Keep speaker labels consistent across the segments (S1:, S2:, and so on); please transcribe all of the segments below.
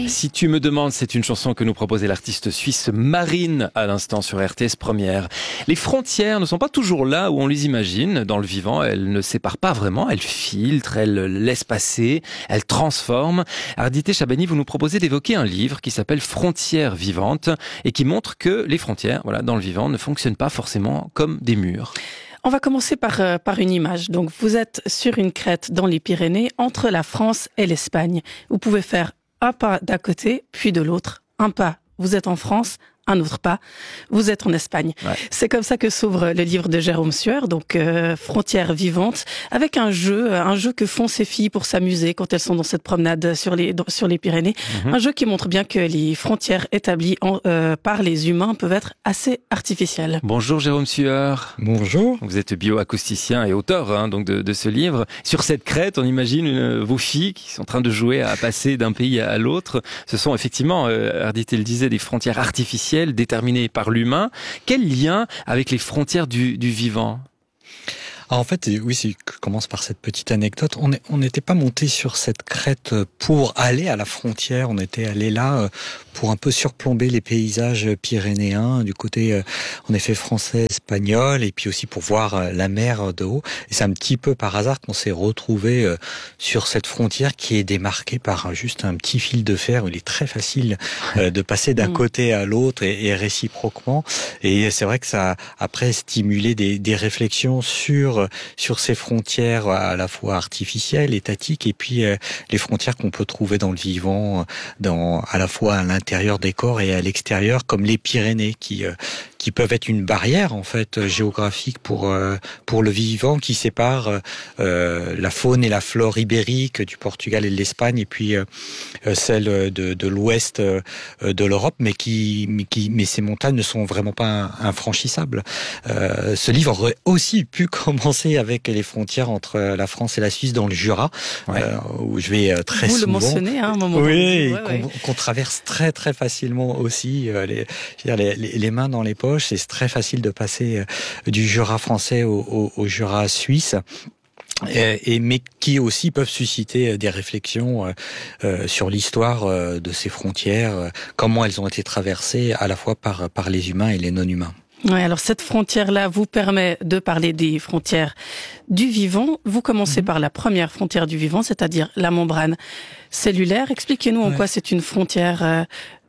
S1: Si tu me demandes, c'est une chanson que nous proposait l'artiste suisse Marine à l'instant sur RTS Première. Les frontières ne sont pas toujours là où on les imagine. Dans le vivant, elles ne séparent pas vraiment, elles filtrent, elles laissent passer, elles transforment. Ardité Chabani, vous nous proposez d'évoquer un livre qui s'appelle Frontières vivantes et qui montre que les frontières, dans le vivant, ne fonctionnent pas forcément comme des murs.
S2: On va commencer par une image. Donc, vous êtes sur une crête dans les Pyrénées, entre la France et l'Espagne. Vous pouvez faire un pas d'un côté, puis de l'autre. Un pas, vous êtes en France. Un autre pas, vous êtes en Espagne. Ouais. C'est comme ça que s'ouvre le livre de Jérôme Sueur, donc Frontières vivantes, avec un jeu que font ces filles pour s'amuser quand elles sont dans cette promenade sur les Pyrénées. Un jeu qui montre bien que les frontières établies par les humains peuvent être assez artificielles.
S1: Bonjour Jérôme Sueur.
S3: Bonjour.
S1: Vous êtes bioacousticien et auteur donc de ce livre. Sur cette crête, on imagine vos filles qui sont en train de jouer à passer d'un pays à l'autre. Ce sont effectivement, Ardité le disait, des frontières artificielles déterminées par l'humain. Quel lien avec les frontières du vivant ?
S3: En fait, oui, je commence par cette petite anecdote. On n'était pas monté sur cette crête pour aller à la frontière. On était allé là pour un peu surplomber les paysages pyrénéens du côté, en effet, français, espagnol, et puis aussi pour voir la mer de haut. Et c'est un petit peu par hasard qu'on s'est retrouvé sur cette frontière qui est démarquée par juste un petit fil de fer. Il est très facile de passer d'un côté à l'autre et réciproquement. Et c'est vrai que ça a après stimulé des réflexions sur ces frontières à la fois artificielles, étatiques, et puis les frontières qu'on peut trouver dans le vivant, à la fois à l'intérieur des corps et à l'extérieur, comme les Pyrénées, qui peuvent être une barrière en fait géographique pour le vivant, qui sépare la faune et la flore ibérique du Portugal et de l'Espagne, et puis celle de l'ouest de l'Europe, mais ces montagnes ne sont vraiment pas infranchissables. Ce livre aurait aussi pu commencer avec les frontières entre la France et la Suisse dans le Jura, où je vais très
S2: souvent.
S3: Vous
S2: le mentionnez, un moment.
S3: Oui, qu'on traverse très très facilement aussi, les mains dans les poches. C'est très facile de passer du Jura français au Jura suisse. Mais qui aussi peuvent susciter des réflexions sur l'histoire de ces frontières, comment elles ont été traversées à la fois par les humains et les non-humains.
S2: Ouais, alors cette frontière-là vous permet de parler des frontières du vivant. Vous commencez par la première frontière du vivant, c'est-à-dire la membrane cellulaire. Expliquez-nous en quoi c'est une frontière.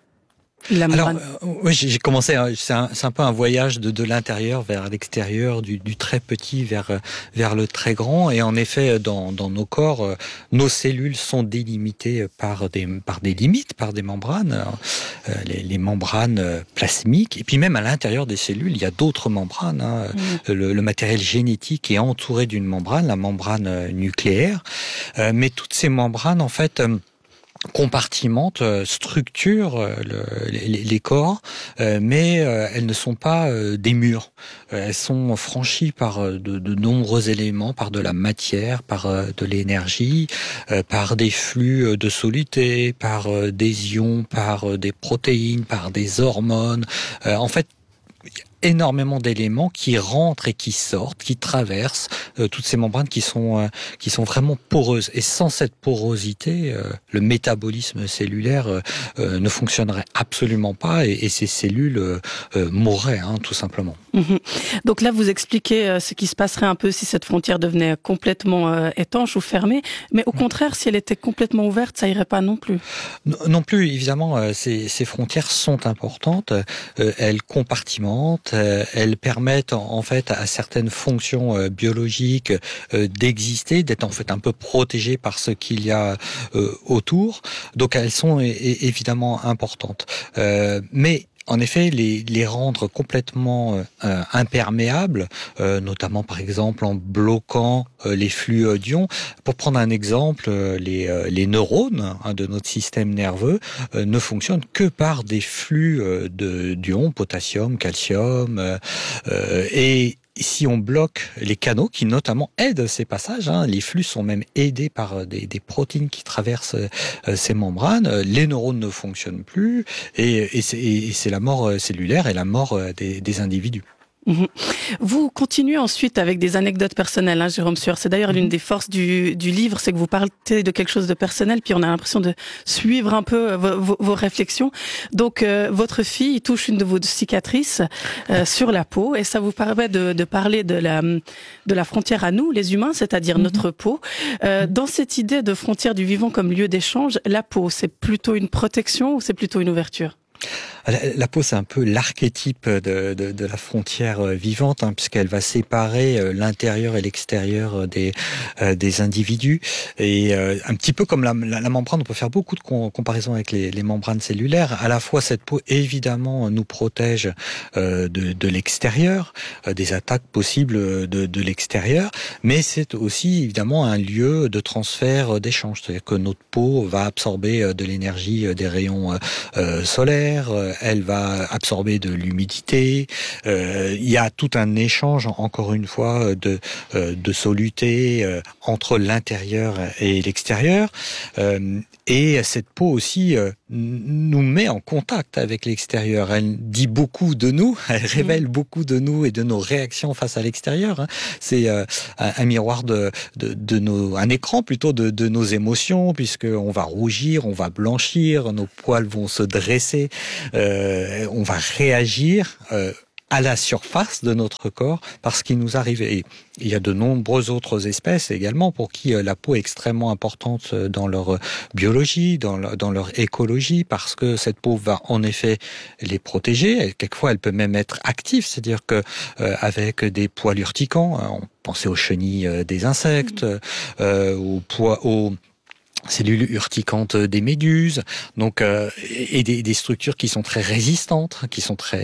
S3: Alors, oui, j'ai commencé, c'est un peu un voyage de l'intérieur vers l'extérieur, du très petit vers le très grand. Et en effet, dans nos corps, nos cellules sont délimitées par des limites, par des membranes, les membranes plasmiques. Et puis même à l'intérieur des cellules, il y a d'autres membranes. Le matériel génétique est entouré d'une membrane, la membrane nucléaire. Mais toutes ces membranes, en fait, compartimentent, structurent les corps, mais elles ne sont pas des murs. Elles sont franchies par de nombreux éléments, par de la matière, par de l'énergie, par des flux de soluté, par des ions, par des protéines, par des hormones. En fait, énormément d'éléments qui rentrent et qui sortent, qui traversent toutes ces membranes qui sont vraiment poreuses. Et sans cette porosité, le métabolisme cellulaire ne fonctionnerait absolument pas et ces cellules mourraient, tout simplement.
S2: Donc là, vous expliquez ce qui se passerait un peu si cette frontière devenait complètement étanche ou fermée, mais au contraire, si elle était complètement ouverte, ça irait pas non plus.
S3: Non plus, évidemment, ces frontières sont importantes, elles compartimentent, elles permettent en fait à certaines fonctions biologiques d'exister, d'être en fait un peu protégées par ce qu'il y a autour. Donc elles sont évidemment importantes. Mais en effet, les rendre complètement imperméables, notamment par exemple en bloquant les flux d'ions. Pour prendre un exemple, les neurones de notre système nerveux ne fonctionnent que par des flux d'ions, potassium, calcium, et si on bloque les canaux qui notamment aident ces passages, les flux sont même aidés par des protéines qui traversent ces membranes, les neurones ne fonctionnent plus et c'est la mort cellulaire et la mort des individus.
S2: Vous continuez ensuite avec des anecdotes personnelles, Jérôme Sueur. C'est d'ailleurs l'une des forces du livre, c'est que vous parlez de quelque chose de personnel, puis on a l'impression de suivre un peu vos réflexions. Donc, votre fille touche une de vos cicatrices sur la peau, et ça vous permet de parler de la frontière à nous, les humains, c'est-à-dire notre peau. Dans cette idée de frontière du vivant comme lieu d'échange, la peau, c'est plutôt une protection ou c'est plutôt une ouverture ?
S3: La peau, c'est un peu l'archétype de la frontière vivante, puisqu'elle va séparer l'intérieur et l'extérieur des individus. Et un petit peu comme la membrane, on peut faire beaucoup de comparaisons avec les membranes cellulaires. À la fois, cette peau, évidemment, nous protège de l'extérieur, des attaques possibles de l'extérieur, mais c'est aussi, évidemment, un lieu de transfert d'échange. C'est-à-dire que notre peau va absorber de l'énergie des rayons solaires, elle va absorber de l'humidité. Il y a tout un échange, encore une fois, de soluté entre l'intérieur et l'extérieur. Et cette peau aussi nous met en contact avec l'extérieur. Elle dit beaucoup de nous, elle révèle beaucoup de nous et de nos réactions face à l'extérieur. C'est un miroir un écran plutôt de nos émotions, puisque on va rougir, on va blanchir, nos poils vont se dresser, on va réagir à la surface de notre corps parce qu'il nous arrive. Et il y a de nombreuses autres espèces également pour qui la peau est extrêmement importante dans leur biologie, dans leur écologie, parce que cette peau va en effet les protéger. Et quelquefois, elle peut même être active, c'est-à-dire que avec des poils urticants, on pensait aux chenilles des insectes, aux cellules urticantes des méduses, donc et des structures qui sont très résistantes, qui sont très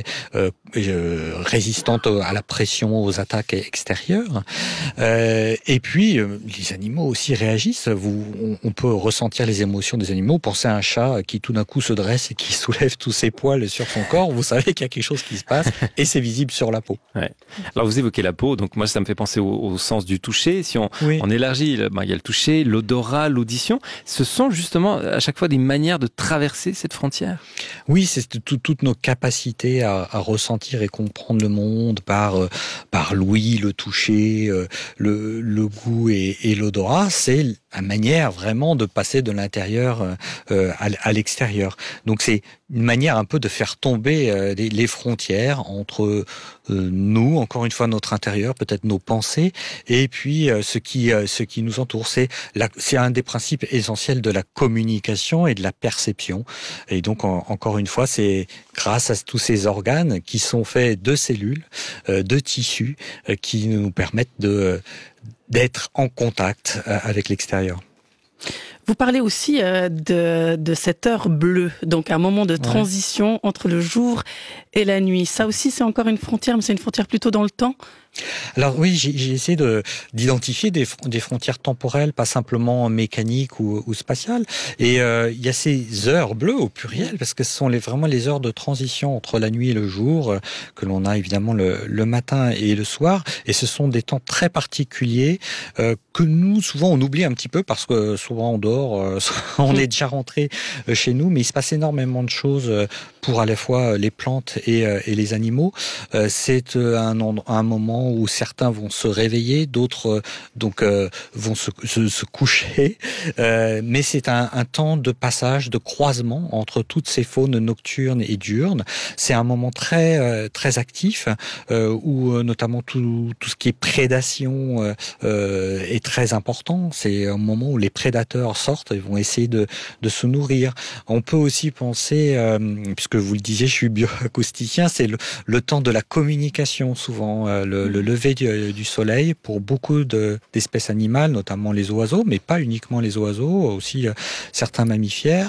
S3: résistantes à la pression, aux attaques extérieures. Et puis les animaux aussi réagissent. On peut ressentir les émotions des animaux. Pensez à un chat qui tout d'un coup se dresse et qui soulève tous ses poils sur son corps. Vous savez qu'il y a quelque chose qui se passe et c'est visible sur la peau.
S1: Ouais. Alors vous évoquez la peau, donc moi ça me fait penser au sens du toucher. Si on élargit, il y a le toucher, l'odorat, l'audition. Ce sont justement à chaque fois des manières de traverser cette frontière.
S3: Oui, c'est toutes nos capacités à ressentir et comprendre le monde par l'ouïe, le toucher, le goût et l'odorat. C'est la manière vraiment de passer de l'intérieur à l'extérieur. Donc c'est une manière un peu de faire tomber les frontières entre nous, encore une fois notre intérieur, peut-être nos pensées, et puis ce qui nous entoure. C'est un des principes essentiels de la communication et de la perception. Et donc encore une fois, c'est grâce à tous ces organes qui sont faits de cellules, de tissus, qui nous permettent d'être en contact avec l'extérieur.
S2: Vous parlez aussi de cette heure bleue, donc un moment de transition entre le jour et la nuit. Ça aussi, c'est encore une frontière, mais c'est une frontière plutôt dans le temps.
S3: Alors oui, j'ai essayé d'identifier des frontières temporelles, pas simplement mécaniques ou spatiales. Et il y a ces heures bleues au pluriel, parce que ce sont vraiment les heures de transition entre la nuit et le jour, que l'on a évidemment le matin et le soir. Et ce sont des temps très particuliers que nous, souvent, on oublie un petit peu, parce que souvent on dort, on est déjà rentré chez nous, mais il se passe énormément de choses pour à la fois les plantes et les animaux. C'est un moment où certains vont se réveiller, d'autres vont se coucher, mais c'est un temps de passage, de croisement entre toutes ces faunes nocturnes et diurnes. C'est un moment très très actif où notamment tout ce qui est prédation est très important. C'est un moment où les prédateurs sortent et vont essayer de se nourrir. On peut aussi penser, puisque vous le disiez, je suis bioacousticien, c'est le temps de la communication souvent, le lever du soleil pour beaucoup d'espèces animales, notamment les oiseaux, mais pas uniquement les oiseaux, aussi certains mammifères,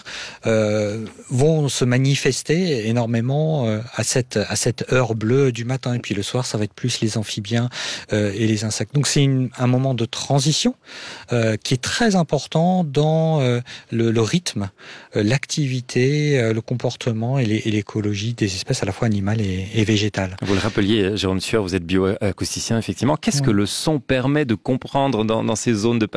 S3: vont se manifester énormément à cette heure bleue du matin. Et puis le soir, ça va être plus les amphibiens et les insectes. Donc c'est un moment de transition qui est très important dans le rythme, l'activité, le comportement et l'écologie des espèces à la fois animales et végétales.
S1: Vous le rappeliez, Jérôme Sueur, vous êtes bioacousticien, effectivement. Qu'est-ce que le son permet de comprendre dans ces zones de passage ?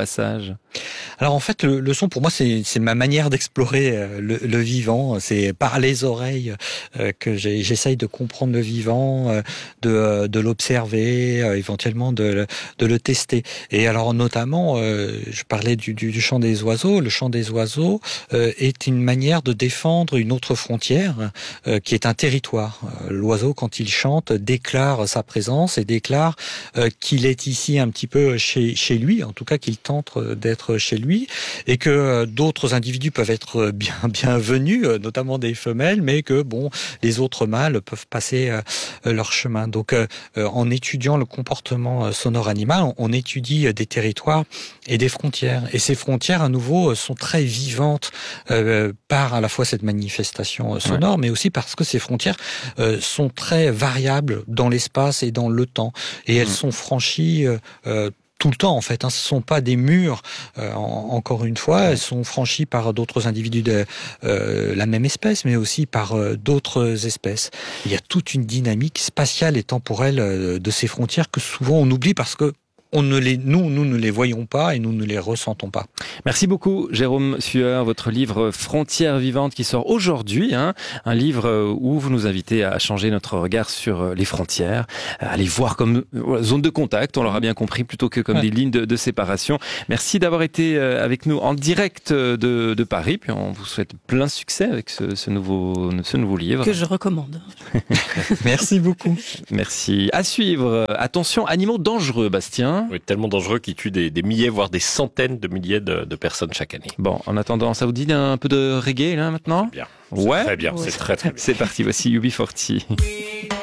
S3: Alors en fait, le son pour moi c'est ma manière d'explorer le vivant. C'est par les oreilles que j'essaye de comprendre le vivant, de l'observer, éventuellement de le tester. Et alors notamment, je parlais du chant des oiseaux. Le chant des oiseaux est une manière de défendre une autre frontière qui est un territoire. L'oiseau, quand il chante, déclare sa présence et déclare qu'il est ici un petit peu chez lui, en tout cas qu'il tente d'être chez lui, et que d'autres individus peuvent être bienvenus, notamment des femelles, mais que les autres mâles peuvent passer leur chemin. Donc en étudiant le comportement sonore animal, on étudie des territoires et des frontières. Et ces frontières, à nouveau, sont très vivantes par à la fois cette manifestation sonore, mais aussi parce que ces frontières sont très variables dans l'espace et dans le temps. Et elles sont franchies tout le temps, en fait. Ce ne sont pas des murs, encore une fois. Elles sont franchies par d'autres individus de la même espèce, mais aussi par d'autres espèces. Il y a toute une dynamique spatiale et temporelle de ces frontières que souvent on oublie parce que nous ne les voyons pas et nous ne les ressentons pas.
S1: Merci beaucoup, Jérôme Sueur. Votre livre Frontières vivantes qui sort aujourd'hui, un livre où vous nous invitez à changer notre regard sur les frontières, à les voir comme zone de contact, on l'aura bien compris, plutôt que comme des lignes de séparation. Merci d'avoir été avec nous en direct de Paris, puis on vous souhaite plein succès avec ce nouveau livre.
S2: Que je recommande.
S3: Merci beaucoup.
S1: Merci. À suivre, attention, animaux dangereux, Bastien.
S4: Oui, tellement dangereux qu'ils tuent des milliers, voire des centaines de milliers de personnes chaque année.
S1: Bon, en attendant, ça vous dit un peu de reggae là maintenant ?
S4: C'est bien.
S1: Ouais.
S4: C'est très bien. C'est très bien.
S1: C'est parti, voici UB40.